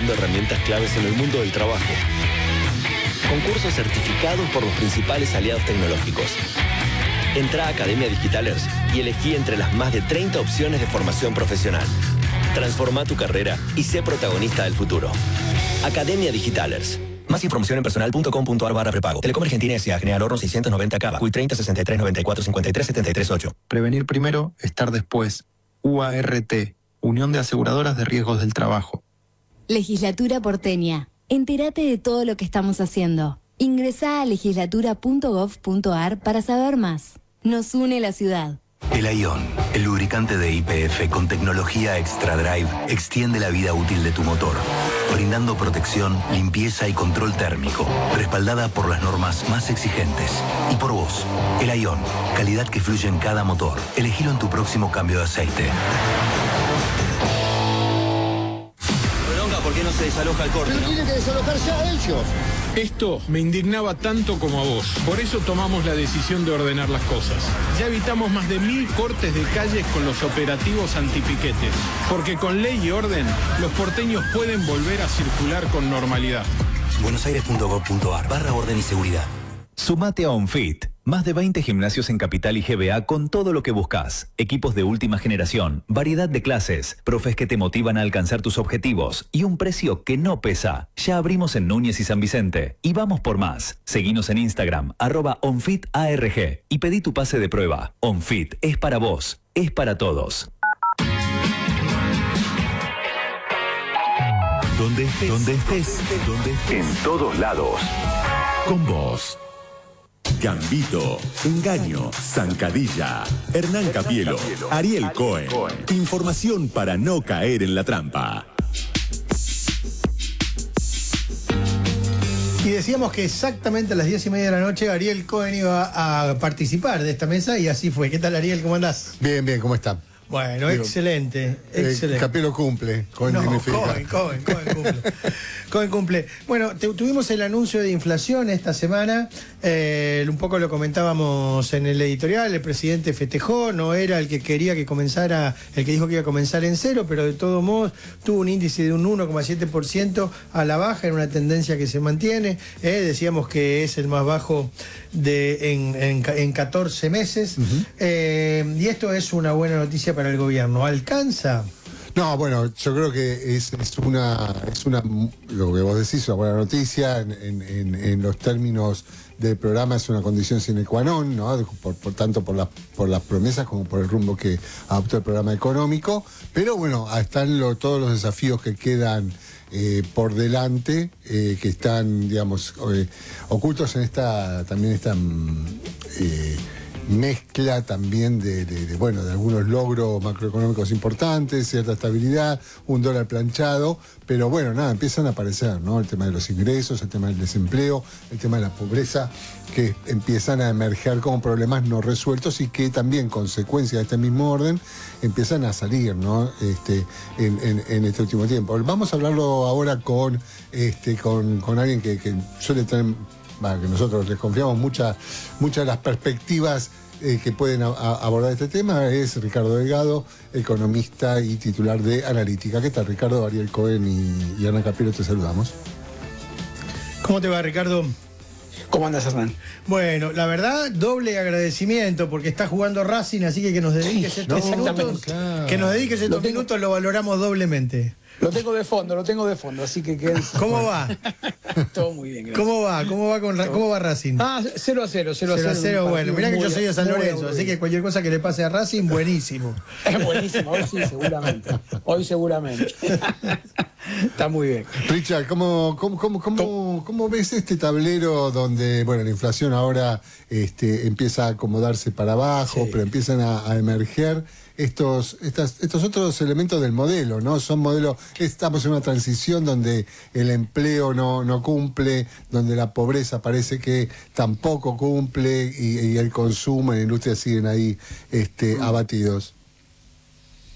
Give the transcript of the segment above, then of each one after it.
aprendiendo herramientas claves en el mundo del trabajo. Concursos certificados por los principales aliados tecnológicos. Entrá a Academia Digitalers y elegí entre las más de 30 opciones de formación profesional. Transforma tu carrera y sé protagonista del futuro. Academia Digitalers. Más información en personal.com.ar/prepago. Telecom Argentina S.A. General Horno 690 Cava. CUI 30 63 94 53 73 8. Prevenir primero, estar después. UART, Unión de Aseguradoras de Riesgos del Trabajo. Legislatura porteña. Entérate de todo lo que estamos haciendo. Ingresá a legislatura.gov.ar para saber más. Nos une la ciudad. El Aion, el lubricante de YPF con tecnología Extra Drive, extiende la vida útil de tu motor, brindando protección, limpieza y control térmico, respaldada por las normas más exigentes. Y por vos, el Aion, calidad que fluye en cada motor. Elegilo en tu próximo cambio de aceite. ¿Por qué no se desaloja el corte? Pero tienen que desalojarse a ellos. Esto me indignaba tanto como a vos. Por eso tomamos la decisión de ordenar las cosas. Ya evitamos más de 1000 cortes de calles con los operativos antipiquetes. Porque con ley y orden, los porteños pueden volver a circular con normalidad. buenosaires.gov.ar/orden y seguridad. Sumate a OnFit. Más de 20 gimnasios en Capital y GBA con todo lo que buscas. Equipos de última generación, variedad de clases, profes que te motivan a alcanzar tus objetivos y un precio que no pesa. Ya abrimos en Núñez y San Vicente y vamos por más. Seguinos en Instagram, @OnFitARG y pedí tu pase de prueba. OnFit es para vos, es para todos. Donde estés, en todos lados. Con vos. Gambito, Engaño, Zancadilla, Hernán Capielo, Ariel Cohen. Información para no caer en la trampa. Y decíamos que exactamente a las 10:30 de la noche Ariel Cohen iba a participar de esta mesa y así fue. ¿Qué tal, Ariel? ¿Cómo andás? Bien, ¿cómo está? Bueno, Digo, excelente. Capielo cumple. Cohen significa. Cohen cumple. Cohen cumple. Bueno, tuvimos el anuncio de inflación esta semana. Un poco lo comentábamos en el editorial. El presidente festejó. No era el que quería que comenzara, el que dijo que iba a comenzar en cero, pero de todos modos tuvo un índice de un 1,7% a la baja, en una tendencia que se mantiene. Decíamos que es el más bajo en 14 meses. Y esto es una buena noticia para el gobierno. ¿Alcanza? No, bueno, yo creo que es una lo que vos decís, una buena noticia en los términos del programa, es una condición sine qua non, ¿no? Tanto por las promesas como por el rumbo que adoptó el programa económico, pero bueno, están todos los desafíos que quedan por delante, que están, digamos, ocultos en esta mezcla también de algunos logros macroeconómicos importantes, cierta estabilidad, un dólar planchado, pero bueno, nada, empiezan a aparecer, ¿no? El tema de los ingresos, el tema del desempleo, el tema de la pobreza, que empiezan a emerger como problemas no resueltos y que también, consecuencia de este mismo orden, empiezan a salir, ¿no? En este último tiempo. Vamos a hablarlo ahora con alguien que suele tener, que nosotros les confiamos muchas de las perspectivas que pueden abordar este tema. Es Ricardo Delgado, economista y titular de Analítica. ¿Qué tal, Ricardo? Ariel Cohen y Hernán Capielo, te saludamos. ¿Cómo te va, Ricardo? ¿Cómo andas, Hernán? Bueno, la verdad, doble agradecimiento porque está jugando Racing, así que nos dediques estos minutos. Claro. Que nos dediques estos minutos, lo valoramos doblemente. Lo tengo de fondo, así que quédense. ¿Cómo va? Todo muy bien, gracias. ¿Cómo va Racing? 0-0. 0-0, bueno, mirá que yo soy de San Lorenzo, así que cualquier cosa que le pase a Racing, buenísimo. Buenísimo, hoy seguramente. Está muy bien. Richard, ¿cómo ves este tablero donde, bueno, la inflación ahora empieza a acomodarse para abajo, sí, pero empiezan a emerger estos otros elementos del modelo, ¿no? Son modelos, estamos en una transición donde el empleo no cumple, donde la pobreza parece que tampoco cumple y el consumo y la industria siguen ahí abatidos.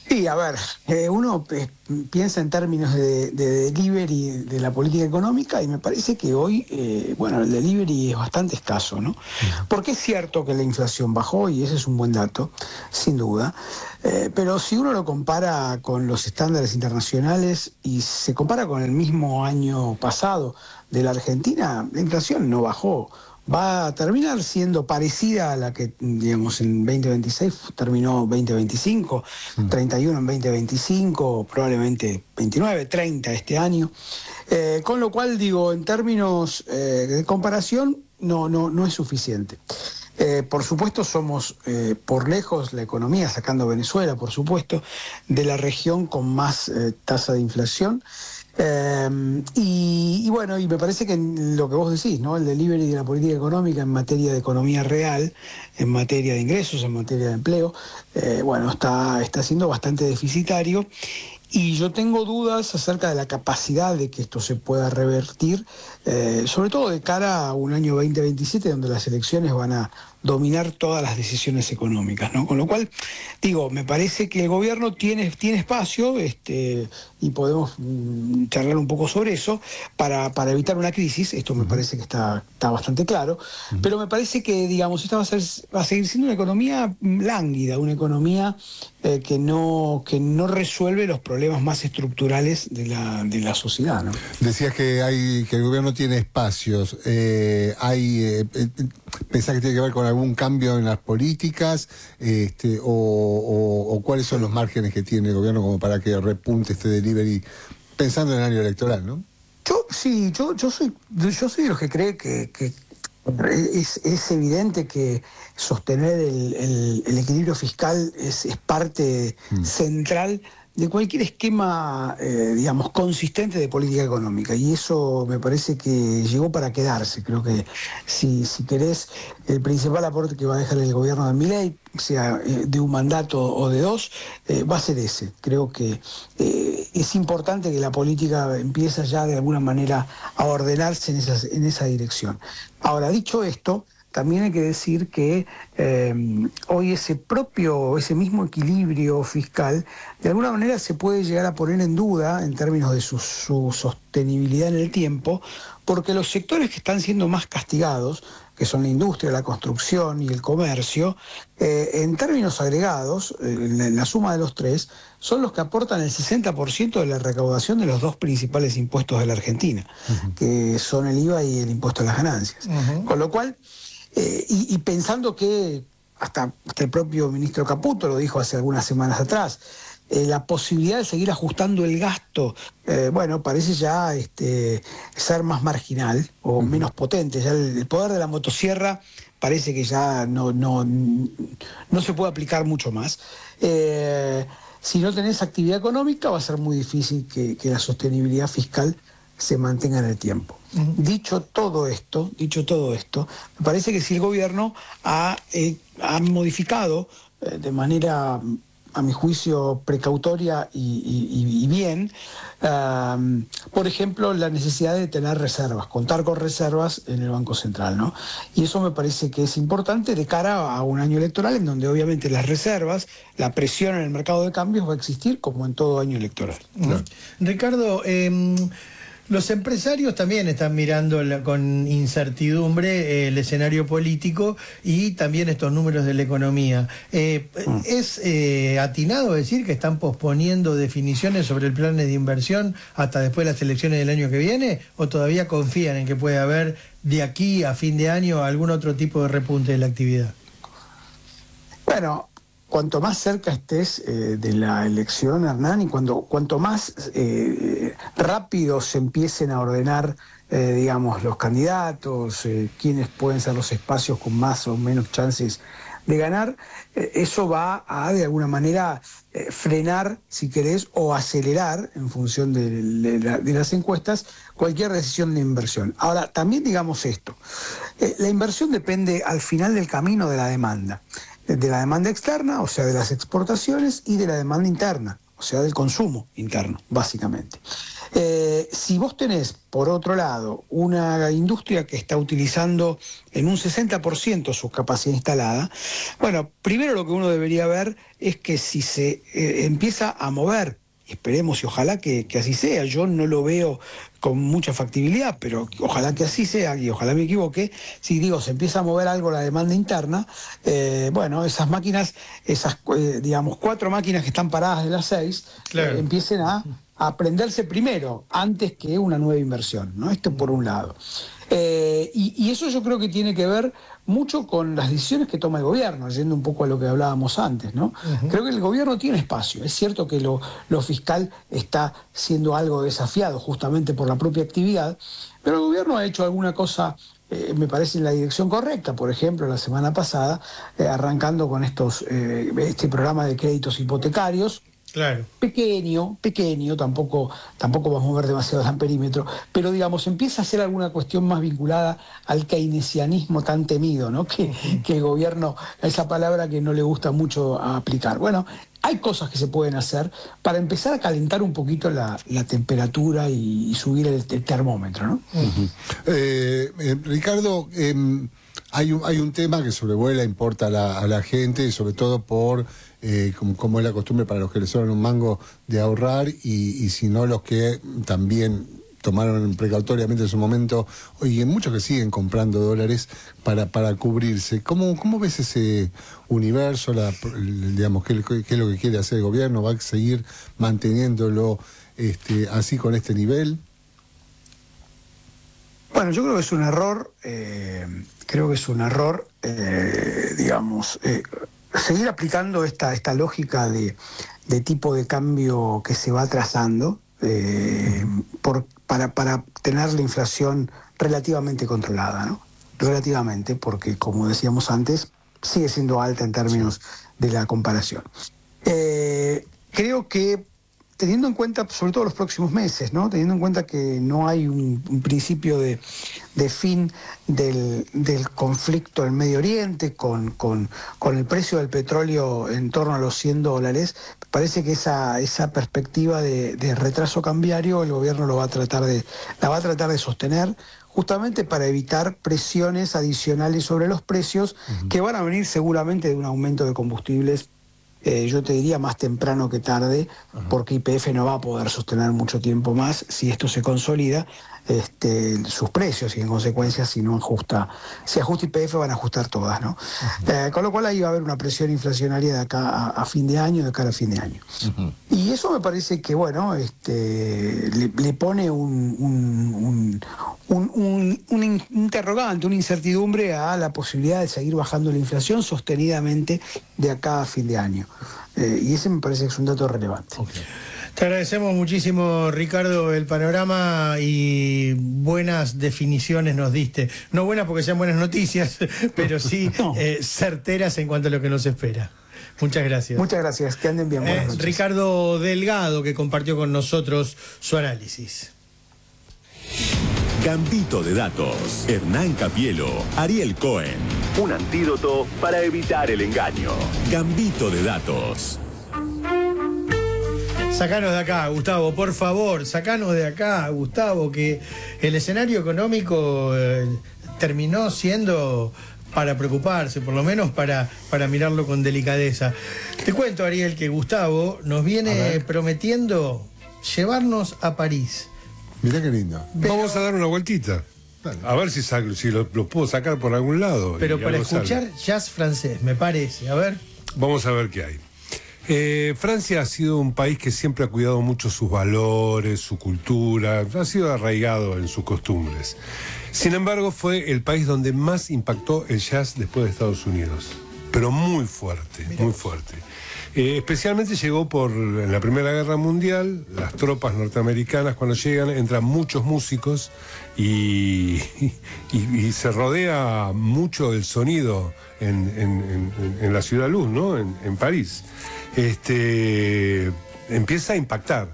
Sí, a ver, uno piensa en términos de delivery de la política económica y me parece que hoy, el delivery es bastante escaso, ¿no? Porque es cierto que la inflación bajó y ese es un buen dato, sin duda, pero si uno lo compara con los estándares internacionales y se compara con el mismo año pasado de la Argentina, la inflación no bajó. Va a terminar siendo parecida a la que, digamos, en 2026 terminó 2025, 31 en 2025, probablemente 29, 30 este año. Con lo cual, digo, en términos de comparación, no es suficiente. Por supuesto, somos por lejos la economía, sacando Venezuela, por supuesto, de la región con más tasa de inflación. Y me parece que lo que vos decís, ¿no? El delivery de la política económica en materia de economía real, en materia de ingresos, en materia de empleo, está siendo bastante deficitario. Y yo tengo dudas acerca de la capacidad de que esto se pueda revertir, sobre todo de cara a un año 2027, donde las elecciones van a dominar todas las decisiones económicas, ¿no? Con lo cual, digo, me parece que el gobierno tiene espacio, y podemos charlar un poco sobre eso, para evitar una crisis. Esto me parece que está bastante claro, pero me parece que, digamos, esta va a seguir siendo una economía lánguida, una economía que no resuelve los problemas más estructurales de la sociedad, ¿no? Decías que el gobierno tiene espacios. ¿Pensás que tiene que ver con algún cambio en las políticas? O cuáles son los márgenes que tiene el gobierno como para que repunte este delivery, pensando en el año electoral, ¿no? Yo soy de los que cree que es evidente que sostener el equilibrio fiscal es parte central de cualquier esquema, consistente de política económica. Y eso me parece que llegó para quedarse. Creo que, si querés, el principal aporte que va a dejar el gobierno de Milei, sea de un mandato o de dos, va a ser ese. Creo que es importante que la política empiece ya de alguna manera a ordenarse en esa dirección. Ahora, dicho esto, también hay que decir que hoy ese mismo equilibrio fiscal, de alguna manera se puede llegar a poner en duda en términos de su sostenibilidad en el tiempo, porque los sectores que están siendo más castigados, que son la industria, la construcción y el comercio, en términos agregados, en la suma de los tres, son los que aportan el 60% de la recaudación de los dos principales impuestos de la Argentina, que son el IVA y el impuesto a las ganancias. Con lo cual, y pensando que hasta el propio ministro Caputo lo dijo hace algunas semanas atrás, la posibilidad de seguir ajustando el gasto, parece ya ser más marginal o menos potente. Ya el poder de la motosierra parece que ya no se puede aplicar mucho más. Si no tenés actividad económica, va a ser muy difícil que la sostenibilidad fiscal se mantenga en el tiempo. Dicho todo esto, me parece que si el gobierno ha modificado de manera, a mi juicio, precautoria y bien, por ejemplo, la necesidad de tener reservas, contar con reservas en el Banco Central, ¿no? Y eso me parece que es importante de cara a un año electoral, en donde obviamente las reservas, la presión en el mercado de cambios va a existir como en todo año electoral. Ricardo, los empresarios también están mirando con incertidumbre el escenario político y también estos números de la economía. ¿Es atinado decir que están posponiendo definiciones sobre el plan de inversión hasta después de las elecciones del año que viene? ¿O todavía confían en que puede haber de aquí a fin de año algún otro tipo de repunte de la actividad? Bueno, cuanto más cerca estés de la elección, Hernán, y cuanto más rápido se empiecen a ordenar, los candidatos, quiénes pueden ser los espacios con más o menos chances de ganar, eso va a, de alguna manera, frenar, si querés, o acelerar, en función de las encuestas, cualquier decisión de inversión. Ahora, también digamos esto, la inversión depende al final del camino de la demanda externa, o sea, de las exportaciones, y de la demanda interna, o sea, del consumo interno, básicamente. Si vos tenés, por otro lado, una industria que está utilizando en un 60% su capacidad instalada, bueno, primero lo que uno debería ver es que si se empieza a mover, esperemos y ojalá que así sea, yo no lo veo con mucha factibilidad, pero ojalá que así sea y ojalá me equivoque, si digo, se empieza a mover algo la demanda interna, bueno, esas máquinas, digamos, 4 máquinas que están paradas de las 6, claro, empiecen a prenderse primero, antes que una nueva inversión, ¿no? Esto por un lado. Y eso yo creo que tiene que ver mucho con las decisiones que toma el gobierno, yendo un poco a lo que hablábamos antes, ¿no? Creo que el gobierno tiene espacio. Es cierto que lo fiscal está siendo algo desafiado justamente por la propia actividad, pero el gobierno ha hecho alguna cosa, me parece, en la dirección correcta. Por ejemplo, la semana pasada, arrancando con este programa de créditos hipotecarios. Claro. Pequeño, tampoco vamos a mover demasiado el amperímetro, pero digamos, empieza a ser alguna cuestión más vinculada al keynesianismo tan temido, ¿no? Que el gobierno, esa palabra que no le gusta mucho aplicar. Bueno, hay cosas que se pueden hacer para empezar a calentar un poquito la temperatura y subir el termómetro, ¿no? Ricardo, hay un tema que sobrevuela, importa a la gente, y sobre todo por como es la costumbre para los que les sobran un mango de ahorrar, y si no, los que también tomaron precautoriamente en su momento, y en muchos que siguen comprando dólares para cubrirse. ¿Cómo ves ese universo? Digamos, ¿qué es lo que quiere hacer el gobierno? ¿Va a seguir manteniéndolo así con este nivel? Bueno, yo creo que es un error, digamos, seguir aplicando esta lógica de tipo de cambio que se va trazando para tener la inflación relativamente controlada, ¿no? Relativamente, porque como decíamos antes, sigue siendo alta en términos de la comparación. Creo que teniendo en cuenta, sobre todo los próximos meses, ¿no? Teniendo en cuenta que no hay un principio de fin del conflicto en Medio Oriente, con el precio del petróleo en torno a los $100, parece que esa perspectiva de retraso cambiario el gobierno la va a tratar de sostener, justamente para evitar presiones adicionales sobre los precios que van a venir seguramente de un aumento de combustibles. Yo te diría más temprano que tarde, porque YPF no va a poder sostener mucho tiempo más si esto se consolida, sus precios, y en consecuencia si ajusta YPF van a ajustar todas, ¿no? Con lo cual ahí va a haber una presión inflacionaria de acá a fin de año, de cara a fin de año. Y eso me parece que, bueno, le pone un interrogante, una incertidumbre a la posibilidad de seguir bajando la inflación sostenidamente de acá a fin de año. Y ese me parece que es un dato relevante. Okay. Te agradecemos muchísimo, Ricardo, el panorama, y buenas definiciones nos diste. No buenas porque sean buenas noticias, pero sí certeras en cuanto a lo que nos espera. Muchas gracias. Muchas gracias, que anden bien. Buenas noches. Ricardo Delgado, que compartió con nosotros su análisis. Gambito de datos. Hernán Capielo, Ariel Cohen. Un antídoto para evitar el engaño. Gambito de datos. Sacanos de acá, Gustavo, por favor, sacanos de acá, Gustavo, que el escenario económico terminó siendo para preocuparse, por lo menos para mirarlo con delicadeza. Te cuento, Ariel, que Gustavo nos viene prometiendo llevarnos a París. Mirá qué lindo. Vamos a dar una vueltita. A ver si los puedo sacar por algún lado. Pero para escuchar jazz francés, me parece. A ver. Vamos a ver qué hay. Francia ha sido un país que siempre ha cuidado mucho sus valores, su cultura, ha sido arraigado en sus costumbres. Sin embargo, fue el país donde más impactó el jazz después de Estados Unidos. Pero muy fuerte, muy fuerte. Especialmente llegó en la Primera Guerra Mundial, las tropas norteamericanas cuando llegan, entran muchos músicos y se rodea mucho el sonido en la Ciudad Luz, ¿no? En París. Empieza a impactar.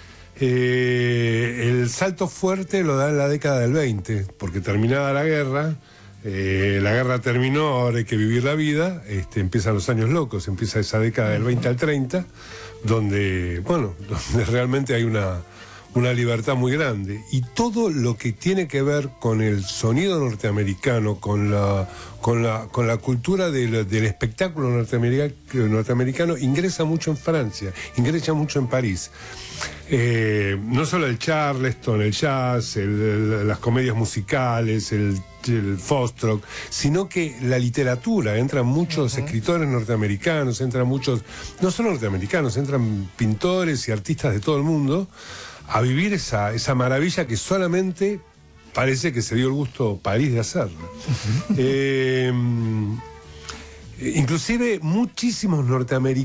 El salto fuerte lo da en la década del 20, porque terminada la guerra terminó, ahora hay que vivir la vida, empiezan los años locos, empieza esa década del 20 al 30, donde realmente hay una una libertad muy grande. Y todo lo que tiene que ver con el sonido norteamericano, con la cultura del espectáculo norteamericano, ingresa mucho en Francia, ingresa mucho en París. No solo el Charleston, el jazz, las comedias musicales, el Foxtrot, sino que la literatura, entran muchos escritores norteamericanos, entran muchos, no solo norteamericanos, entran pintores y artistas de todo el mundo a vivir esa maravilla que solamente parece que se dio el gusto París de hacer. Inclusive muchísimos norteamericanos